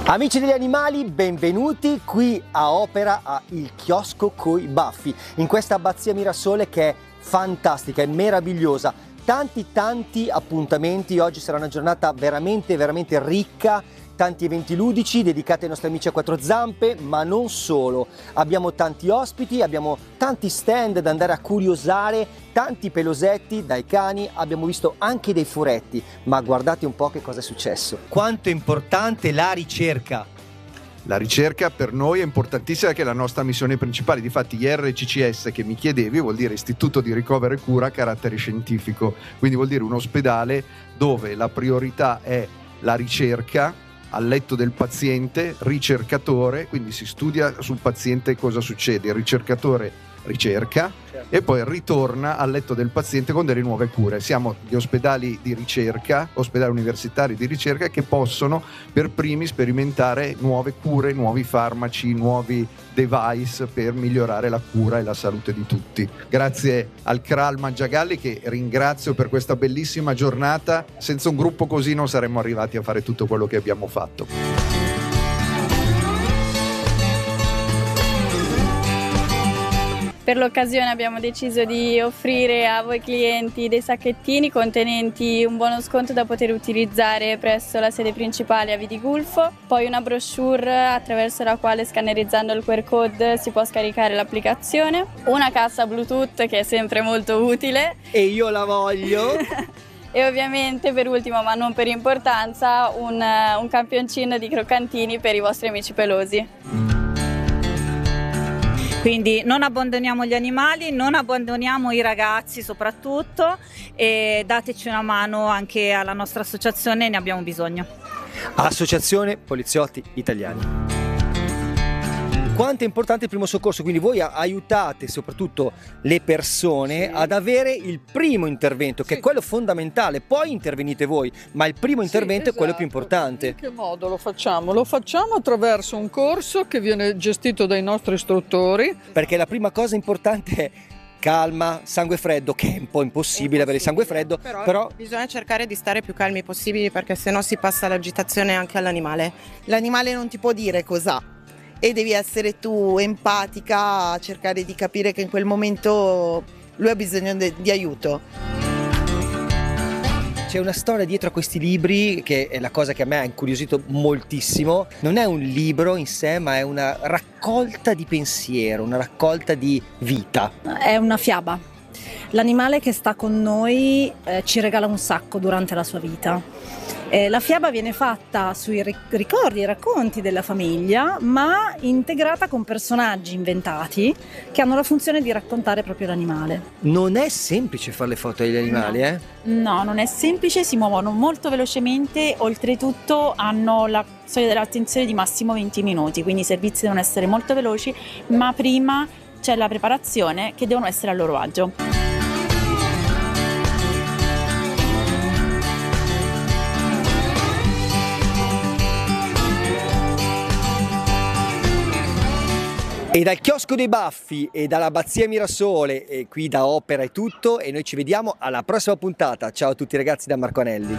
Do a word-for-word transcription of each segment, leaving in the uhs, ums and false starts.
Amici degli animali, benvenuti qui a Opera a Il Chiosco coi Baffi, in questa abbazia Mirasole che è fantastica, è meravigliosa. Tanti tanti appuntamenti, oggi sarà una giornata veramente veramente ricca, tanti eventi ludici dedicati ai nostri amici a quattro zampe, ma non solo. Abbiamo tanti ospiti, abbiamo tanti stand da andare a curiosare, tanti pelosetti dai cani, abbiamo visto anche dei furetti, ma guardate un po' che cosa è successo. Quanto è importante la ricerca. La ricerca per noi è importantissima, che è la nostra missione principale. Difatti I R C C S, che mi chiedevi, vuol dire Istituto di Ricovero e Cura a carattere scientifico, quindi vuol dire un ospedale dove la priorità è la ricerca al letto del paziente, ricercatore, quindi si studia sul paziente cosa succede, il ricercatore ricerca, certo, e poi ritorna al letto del paziente con delle nuove cure. Siamo gli ospedali di ricerca, ospedali universitari di ricerca, che possono per primi sperimentare nuove cure, nuovi farmaci, nuovi device per migliorare la cura e la salute di tutti. Grazie al C R A L Mangiagalli, che ringrazio per questa bellissima giornata. Senza un gruppo così non saremmo arrivati a fare tutto quello che abbiamo fatto. Per l'occasione abbiamo deciso di offrire a voi clienti dei sacchettini contenenti un buono sconto da poter utilizzare presso la sede principale a Vidigulfo, poi una brochure attraverso la quale, scannerizzando il Q R code, si può scaricare l'applicazione, una cassa Bluetooth che è sempre molto utile e io la voglio e ovviamente, per ultimo ma non per importanza, un, un campioncino di croccantini per i vostri amici pelosi. Quindi non abbandoniamo gli animali, non abbandoniamo i ragazzi soprattutto, e dateci una mano anche alla nostra associazione, ne abbiamo bisogno. Associazione Poliziotti Italiani. Quanto è importante il primo soccorso, quindi voi aiutate soprattutto le persone, sì, ad avere il primo intervento, che sì, è quello fondamentale, poi intervenite voi, ma il primo intervento, sì, esatto, è quello più importante. In che modo lo facciamo? Lo facciamo attraverso un corso che viene gestito dai nostri istruttori. Perché la prima cosa importante è calma, sangue freddo, che è un po' impossibile avere il sangue freddo, però, però bisogna cercare di stare più calmi possibili, perché sennò si passa l'agitazione anche all'animale. L'animale non ti può dire cos'ha e devi essere tu empatica a cercare di capire che in quel momento lui ha bisogno de- di aiuto. C'è una storia dietro a questi libri che è la cosa che a me ha incuriosito moltissimo. Non è un libro in sé, ma è una raccolta di pensiero, una raccolta di vita. È una fiaba. L'animale che sta con noi eh, ci regala un sacco durante la sua vita. Eh, la fiaba viene fatta sui ricordi e racconti della famiglia, ma integrata con personaggi inventati che hanno la funzione di raccontare proprio l'animale. Non è semplice fare le foto agli animali, no. eh? No, non è semplice, si muovono molto velocemente, oltretutto hanno la soglia dell'attenzione di massimo venti minuti, quindi i servizi devono essere molto veloci, ma prima c'è la preparazione, che devono essere a loro agio. E dal Chiosco dei Baffi e dall'abbazia Mirasole, e qui da Opera è tutto, e noi ci vediamo alla prossima puntata. Ciao a tutti ragazzi da Marco Anelli.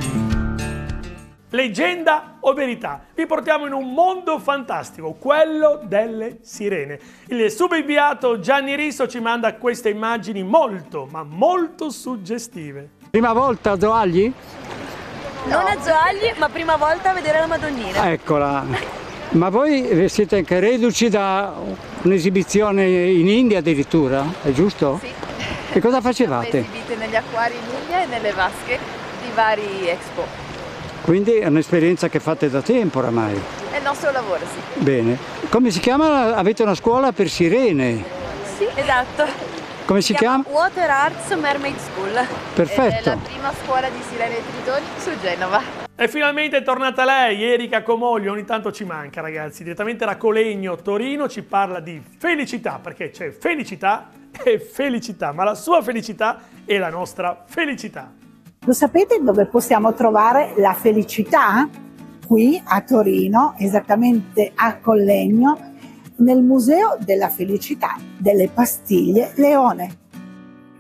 Leggenda o verità? Vi portiamo in un mondo fantastico, quello delle sirene. Il subinviato Gianni Risso ci manda queste immagini molto, ma molto suggestive. Prima volta a Zoagli? No. Non a Zoagli, ma prima volta a vedere la Madonnina. Eccola. Ma voi siete anche reduci da un'esibizione in India addirittura, è giusto? Sì. E cosa facevate? Siamo esibite negli acquari in India e nelle vasche di vari expo. Quindi è un'esperienza che fate da tempo oramai? È il nostro lavoro, sì. Bene. Come si chiama? Avete una scuola per sirene? Sì, esatto. Come si, si chiama? chiama? Water Arts Mermaid School. Perfetto. Ed è la prima scuola di sirene e tritoni su Genova. E finalmente è tornata lei, Erika Comoglio. Ogni tanto ci manca, ragazzi. Direttamente da Colegno, Torino, ci parla di felicità, perché c'è felicità e felicità, ma la sua felicità è la nostra felicità. Lo sapete dove possiamo trovare la felicità? Qui a Torino, esattamente a Collegno, nel Museo della Felicità delle Pastiglie Leone.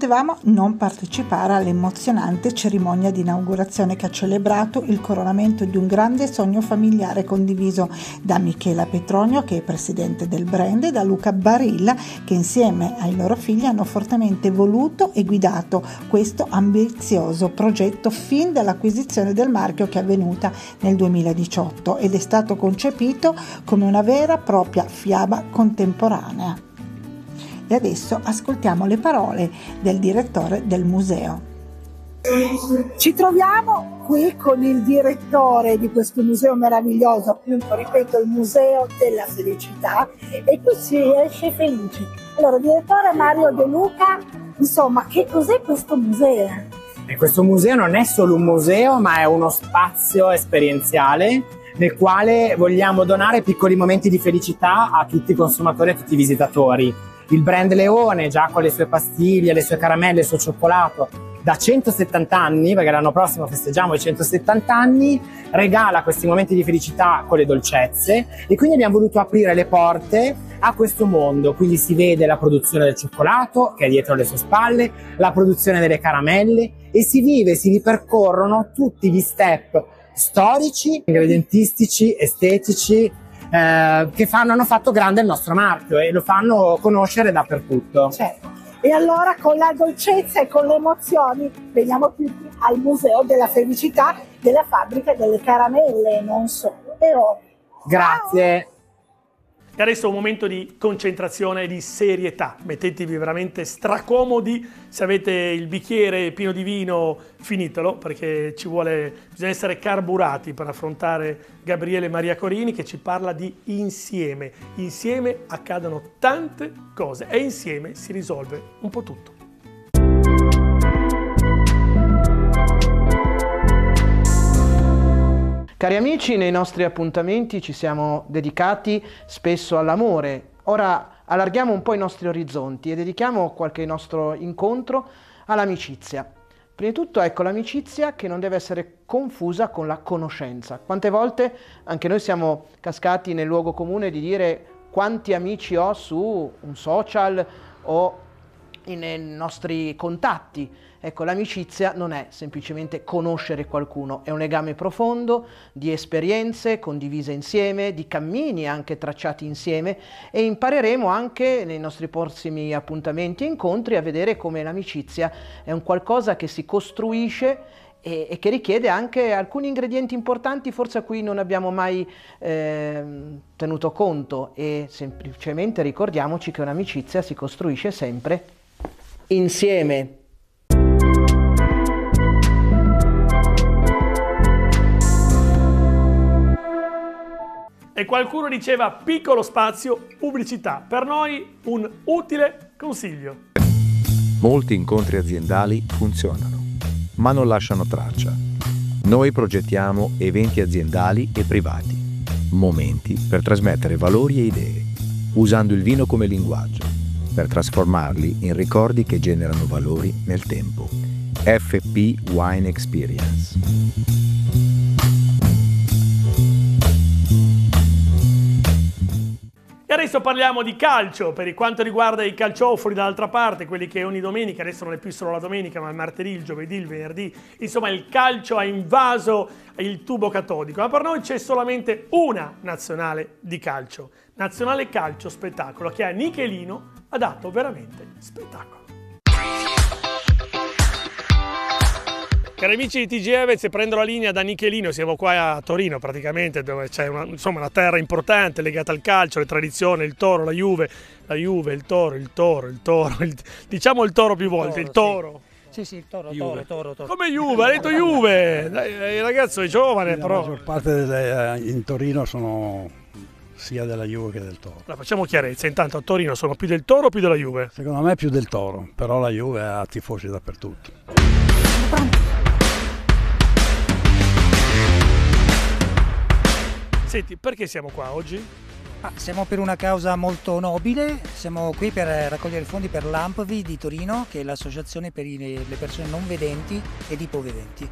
potevamo non partecipare all'emozionante cerimonia di inaugurazione che ha celebrato il coronamento di un grande sogno familiare condiviso da Michela Petronio, che è presidente del brand, e da Luca Barilla, che insieme ai loro figli hanno fortemente voluto e guidato questo ambizioso progetto fin dall'acquisizione del marchio, che è avvenuta nel duemiladiciotto ed è stato concepito come una vera e propria fiaba contemporanea. E adesso ascoltiamo le parole del direttore del museo. Ci troviamo qui con il direttore di questo museo meraviglioso, appunto, ripeto, il Museo della Felicità, e qui si esce felici. Allora, direttore Mario De Luca, insomma, che cos'è questo museo? E questo museo non è solo un museo, ma è uno spazio esperienziale nel quale vogliamo donare piccoli momenti di felicità a tutti i consumatori e a tutti i visitatori. Il brand Leone, già con le sue pastiglie, le sue caramelle, il suo cioccolato, da centosettanta anni, perché l'anno prossimo festeggiamo i centosettanta anni, regala questi momenti di felicità con le dolcezze, e quindi abbiamo voluto aprire le porte a questo mondo. Quindi si vede la produzione del cioccolato, che è dietro le sue spalle, la produzione delle caramelle, e si vive, si ripercorrono tutti gli step storici, ingredientistici, estetici, Eh, che fanno, hanno fatto grande il nostro marchio e lo fanno conoscere dappertutto. Certo. E allora, con la dolcezza e con le emozioni, veniamo tutti al Museo della Felicità, della fabbrica delle caramelle, non solo. E oh. Grazie. E adesso è un momento di concentrazione e di serietà. Mettetevi veramente stracomodi. Se avete il bicchiere pieno di vino, finitelo, perché ci vuole, bisogna essere carburati per affrontare Gabriele Maria Corini, che ci parla di insieme. Insieme accadono tante cose e insieme si risolve un po' tutto. Cari amici, nei nostri appuntamenti ci siamo dedicati spesso all'amore. Ora allarghiamo un po' i nostri orizzonti e dedichiamo qualche nostro incontro all'amicizia. Prima di tutto, ecco, l'amicizia che non deve essere confusa con la conoscenza. Quante volte anche noi siamo cascati nel luogo comune di dire quanti amici ho su un social o nei nostri contatti. Ecco, l'amicizia non è semplicemente conoscere qualcuno, è un legame profondo di esperienze condivise insieme, di cammini anche tracciati insieme, e impareremo anche nei nostri prossimi appuntamenti e incontri a vedere come l'amicizia è un qualcosa che si costruisce e, e che richiede anche alcuni ingredienti importanti, forse a cui non abbiamo mai eh, tenuto conto, e semplicemente ricordiamoci che un'amicizia si costruisce sempre insieme. E qualcuno diceva piccolo spazio, pubblicità. Per noi un utile consiglio. Molti incontri aziendali funzionano, ma non lasciano traccia. Noi progettiamo eventi aziendali e privati, momenti per trasmettere valori e idee, usando il vino come linguaggio, per trasformarli in ricordi che generano valori nel tempo. F P Wine Experience. E adesso parliamo di calcio, per quanto riguarda i calciofoni dall'altra parte, quelli che ogni domenica, adesso non è più solo la domenica, ma il martedì, il giovedì, il venerdì, insomma il calcio ha invaso il tubo catodico, ma per noi c'è solamente una nazionale di calcio, Nazionale Calcio Spettacolo, che a Nichelino ha dato veramente spettacolo. Cari amici di T G Events, se prendo la linea da Nichelino, siamo qua a Torino praticamente, dove c'è una, insomma, una terra importante legata al calcio, le tradizioni, il Toro, la Juve, la Juve, il Toro, il Toro, il Toro, il, diciamo il Toro più volte, il Toro. Sì, sì, sì, il Toro, Toro, Toro, Toro. Come Juve? Ha detto Juve! Dai, il ragazzo è giovane, sì, però. La maggior parte delle, in Torino sono sia della Juve che del Toro. Allora, facciamo chiarezza, intanto a Torino sono più del Toro o più della Juve? Secondo me più del Toro, però la Juve ha tifosi dappertutto. Senti, perché siamo qua oggi? Ah, siamo per una causa molto nobile, siamo qui per raccogliere fondi per l'A M P V I di Torino, che è l'associazione per le persone non vedenti ed ipovedenti.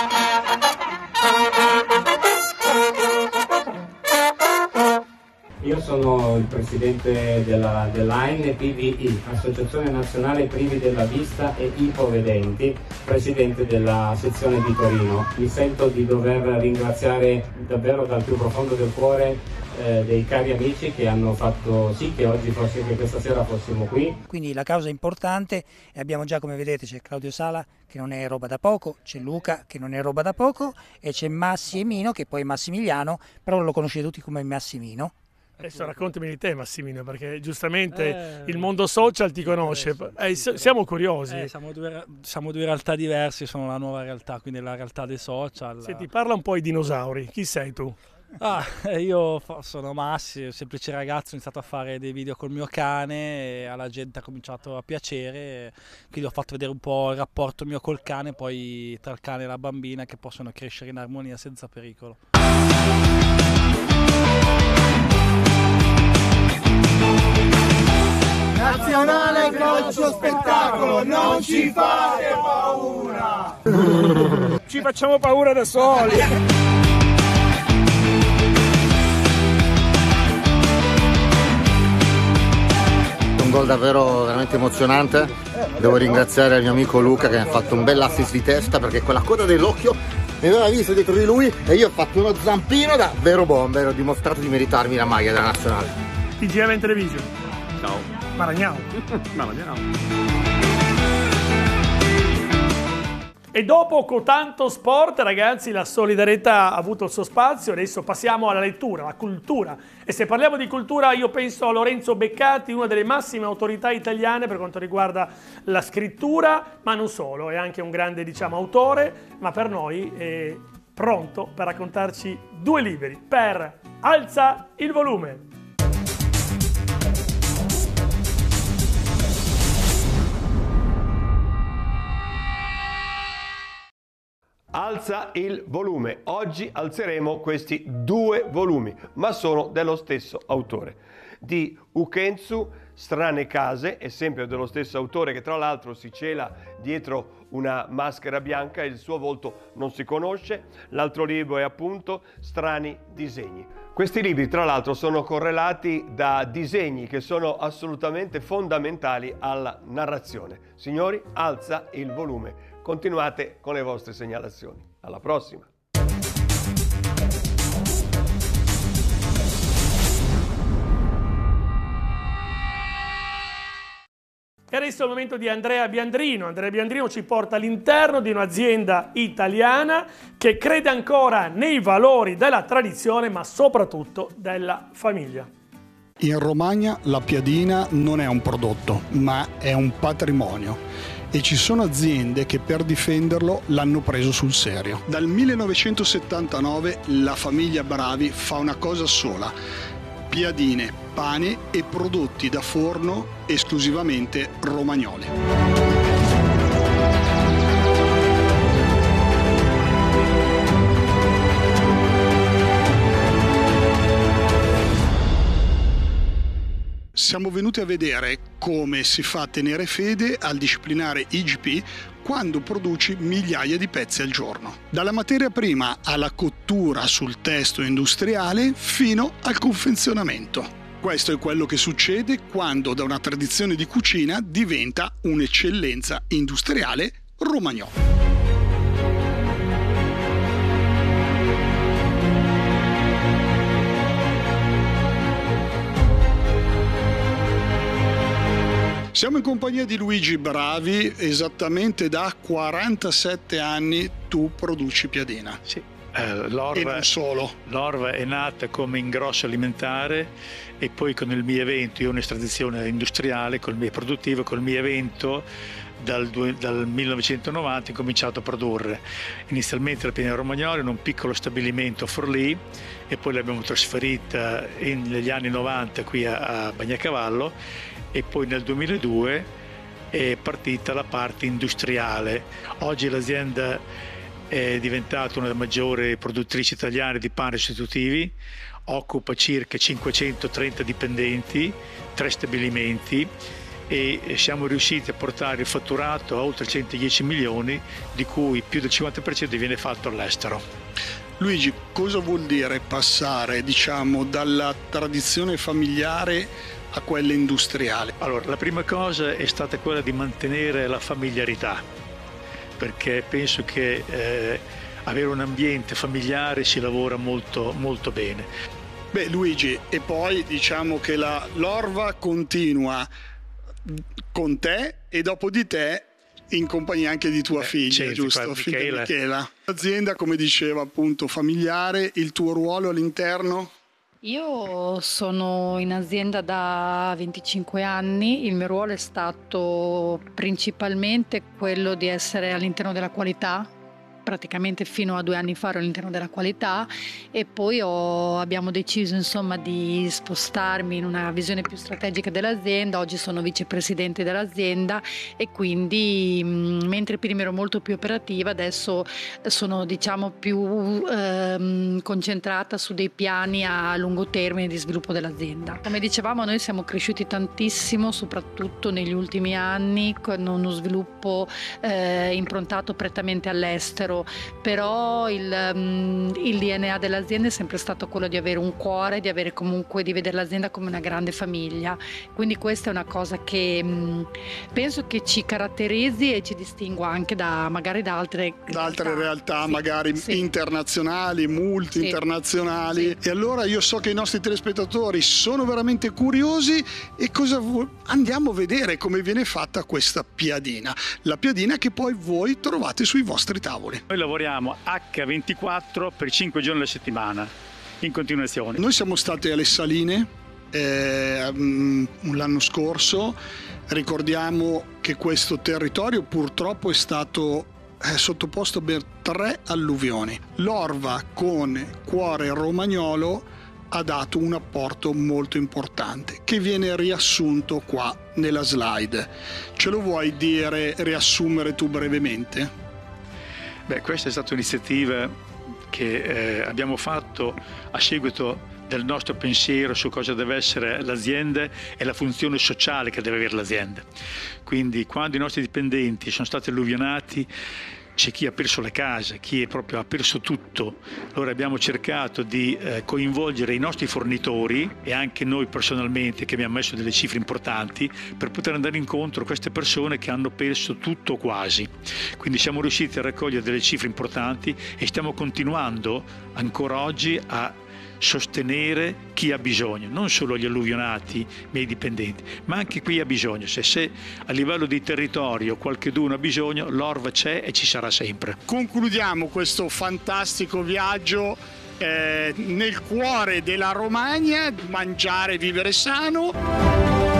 Io io sono il presidente della, dell'A N P V I, Associazione Nazionale Privi della Vista e Ipovedenti, presidente della sezione di Torino. Mi sento di dover ringraziare davvero dal più profondo del cuore eh, dei cari amici che hanno fatto sì che oggi, forse che questa sera fossimo qui. Quindi la causa è importante e abbiamo già, come vedete, c'è Claudio Sala che non è roba da poco, c'è Luca che non è roba da poco e c'è Massi e Mino che poi è Massimiliano, però lo conoscete tutti come Massimino. Adesso raccontami di te, Massimino, perché giustamente eh, il mondo social ti conosce, eh, siamo curiosi. Eh, siamo, due, siamo due realtà diverse, sono la nuova realtà, quindi la realtà dei social. Senti, parla un po' ai dinosauri, chi sei tu? Ah, io sono Massi, un semplice ragazzo, ho iniziato a fare dei video col mio cane e alla gente ha cominciato a piacere, quindi ho fatto vedere un po' il rapporto mio col cane, poi tra il cane e la bambina, che possono crescere in armonia senza pericolo. Nazionale Calcio Spettacolo, non ci fate paura! Ci facciamo paura da soli! Un gol davvero veramente emozionante, devo ringraziare il mio amico Luca che mi ha fatto un bel assist di testa, perché quella coda dell'occhio mi aveva visto dietro di lui e io ho fatto uno zampino da vero bomber, ho dimostrato di meritarmi la maglia della nazionale. T G M in Television. Ciao. Maragnao. Maragnao. E dopo tanto sport, ragazzi, la solidarietà ha avuto il suo spazio. Adesso passiamo alla lettura, alla cultura. E se parliamo di cultura, io penso a Lorenzo Beccati, una delle massime autorità italiane per quanto riguarda la scrittura, ma non solo, è anche un grande, diciamo, autore, ma per noi è pronto per raccontarci due libri. Per Alza il volume. Alza il volume. Oggi alzeremo questi due volumi, ma sono dello stesso autore. Di Ukensu, Strane case, è sempre dello stesso autore, che tra l'altro si cela dietro una maschera bianca e il suo volto non si conosce. L'altro libro è appunto Strani disegni. Questi libri tra l'altro sono correlati da disegni che sono assolutamente fondamentali alla narrazione. Signori, alza il volume. Continuate con le vostre segnalazioni. Alla prossima! E adesso è il momento di Andrea Biandrino. Andrea Biandrino ci porta all'interno di un'azienda italiana che crede ancora nei valori della tradizione, ma soprattutto della famiglia. In Romagna la piadina non è un prodotto, ma è un patrimonio. E ci sono aziende che per difenderlo l'hanno preso sul serio. Dal millenovecentosettantanove la famiglia Bravi fa una cosa sola: piadine, pane e prodotti da forno esclusivamente romagnoli. Siamo venuti a vedere come si fa a tenere fede al disciplinare I G P quando produci migliaia di pezzi al giorno. Dalla materia prima alla cottura sul testo industriale fino al confezionamento. Questo è quello che succede quando da una tradizione di cucina diventa un'eccellenza industriale romagnola. Siamo in compagnia di Luigi Bravi, esattamente da quarantasette anni tu produci piadina. Sì, eh, l'Orva, e non solo. L'Orva è nata come ingrosso alimentare e poi con il mio evento, io ho un'estradizione industriale, col mio produttivo, col mio evento dal, dal millenovecentonovanta ho cominciato a produrre. Inizialmente la piadina romagnola in un piccolo stabilimento a Forlì e poi l'abbiamo trasferita in, negli anni novanta qui a, a Bagnacavallo. E poi nel duemiladue è partita la parte industriale. Oggi l'azienda è diventata una delle maggiori produttrici italiane di pane sostitutivi, occupa circa cinquecentotrenta dipendenti, tre stabilimenti e siamo riusciti a portare il fatturato a oltre centodieci milioni, di cui più del cinquanta per cento viene fatto all'estero. Luigi, cosa vuol dire passare, diciamo, dalla tradizione familiare a quella industriale? Allora, la prima cosa è stata quella di mantenere la familiarità, perché penso che eh, avere un ambiente familiare si lavora molto, molto bene. Beh, Luigi, e poi diciamo che la l'Orva continua con te e dopo di te in compagnia anche di tua figlia, certo, giusto? Michela. Figlia Michela. L'azienda, come diceva appunto, familiare, il tuo ruolo all'interno? Io sono in azienda da venticinque anni, il mio ruolo è stato principalmente quello di essere all'interno della qualità, praticamente fino a due anni fa ero all'interno della qualità e poi ho, abbiamo deciso insomma di spostarmi in una visione più strategica dell'azienda. Oggi sono vicepresidente dell'azienda e quindi mh, mentre prima ero molto più operativa, adesso sono diciamo più ehm, concentrata su dei piani a lungo termine di sviluppo dell'azienda. Come dicevamo, noi siamo cresciuti tantissimo, soprattutto negli ultimi anni, con uno sviluppo eh, improntato prettamente all'estero. Però il, um, il D N A dell'azienda è sempre stato quello di avere un cuore, di avere comunque di vedere l'azienda come una grande famiglia, quindi questa è una cosa che um, penso che ci caratterizzi e ci distingua anche da magari da altre da altre realtà, sì, magari sì. internazionali, multi-internazionali. Sì. E allora io so che i nostri telespettatori sono veramente curiosi e cosa vu- andiamo a vedere come viene fatta questa piadina, la piadina che poi voi trovate sui vostri tavoli. Noi lavoriamo acca ventiquattro per cinque giorni alla settimana, in continuazione. Noi siamo stati alle Saline eh, l'anno scorso, ricordiamo che questo territorio purtroppo è stato eh, sottoposto per tre alluvioni. L'Orva con cuore romagnolo ha dato un apporto molto importante che viene riassunto qua nella slide. Ce lo vuoi dire, riassumere tu brevemente? Beh, questa è stata un'iniziativa che eh, abbiamo fatto a seguito del nostro pensiero su cosa deve essere l'azienda e la funzione sociale che deve avere l'azienda. Quindi quando i nostri dipendenti sono stati alluvionati, c'è chi ha perso le case, chi è proprio ha perso tutto. Allora abbiamo cercato di eh, coinvolgere i nostri fornitori e anche noi personalmente, che abbiamo messo delle cifre importanti, per poter andare incontro a queste persone che hanno perso tutto quasi. Quindi siamo riusciti a raccogliere delle cifre importanti e stiamo continuando ancora oggi a sostenere chi ha bisogno, non solo gli alluvionati, miei dipendenti, ma anche chi ha bisogno. Se, se a livello di territorio qualcheduno ha bisogno, l'Orva c'è e ci sarà sempre. Concludiamo questo fantastico viaggio eh, nel cuore della Romagna, mangiare e vivere sano.